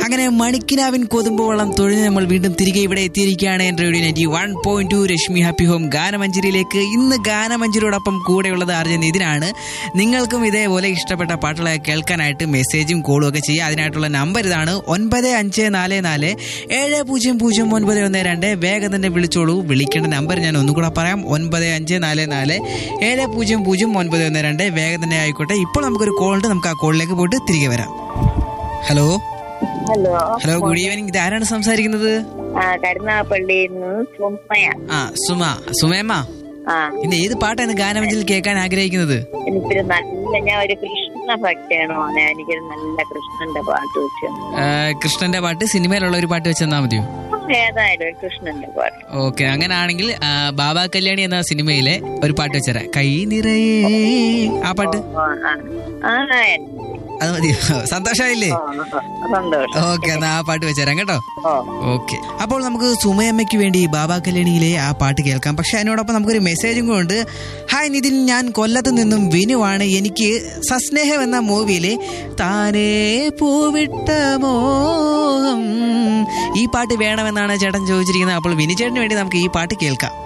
അങ്ങനെ മണിക്കിനാവിൻ കൊതുമ്പോളം തൊഴിൽ നമ്മൾ വീണ്ടും തിരികെ ഇവിടെ എത്തിയിരിക്കുകയാണ്. Radio 91.2 Rashmi happy home ഗാനമഞ്ജരിയിലേക്ക്. ഇന്ന് ഗാനമഞ്ജരിയോടൊപ്പം കൂടെയുള്ളത് ആർജൻ ഇതിനാണ്. നിങ്ങൾക്കും ഇതേപോലെ ഇഷ്ടപ്പെട്ട പാട്ടുകളൊക്കെ കേൾക്കാനായിട്ട് മെസ്സേജും കോളും ഒക്കെ ചെയ്യുക. അതിനായിട്ടുള്ള നമ്പർ ഇതാണ് 9544700912. വേഗം തന്നെ വിളിച്ചോളൂ. വിളിക്കേണ്ട നമ്പർ ഞാൻ ഒന്നുകൂടെ പറയാം, 9544700912. വേഗം തന്നെ ആയിക്കോട്ടെ. ഇപ്പോൾ നമുക്കൊരു കോൾ ഉണ്ട്, നമുക്ക് ആ കോളിലേക്ക് പോയിട്ട് തിരികെ വരാം. Hello hello, good evening. ഇത് ആരാണ് സംസാരിക്കുന്നത്? സുമയമ്മ, ഇന്ന് ഏത് പാട്ടാണ് ഗാനമഞ്ജലിൽ കേൾക്കാൻ ആഗ്രഹിക്കുന്നത്? എനിക്കൊരു നല്ല, ഞാൻ ഒരു കൃഷ്ണ ഭക്തയാണോ, എനിക്കൊരു നല്ല കൃഷ്ണന്റെ പാട്ട് വെച്ചു. കൃഷ്ണന്റെ പാട്ട്, സിനിമയിലുള്ള ഒരു പാട്ട് വെച്ചെന്നാ മതിയോ? ഏതായാലും കൃഷ്ണന്റെ പാട്ട്. ഓക്കെ, അങ്ങനാണെങ്കിൽ ബാബാ കല്യാണി എന്ന സിനിമയിലെ ഒരു പാട്ട് വെച്ചേരാ, കൈ നിറയെ. ആ പാട്ട് അത് മതിയോ? സന്തോഷമായില്ലേ? ഓക്കെ, എന്നാ ആ പാട്ട് വെച്ചേരാം കേട്ടോ. ഓക്കെ, അപ്പോൾ നമുക്ക് സുമയമ്മയ്ക്ക് വേണ്ടി ബാബാ കല്യാണിയിലെ ആ പാട്ട് കേൾക്കാം. പക്ഷെ അതിനോടൊപ്പം നമുക്കൊരു മെസ്സേജും കൂടെ ഉണ്ട്. ഹായ് നിതിൻ, ഞാൻ കൊല്ലത്ത് നിന്നും വിനുവാണ്. എനിക്ക് സസ്നേഹം എന്ന മൂവിയിലെ താനേ പൂവിട്ട മോഹം ഈ പാട്ട് വേണമെന്നാണ് ചേട്ടൻ ചോദിച്ചിരിക്കുന്നത്. അപ്പോൾ വിനു ചേട്ടന് വേണ്ടി നമുക്ക് ഈ പാട്ട് കേൾക്കാം.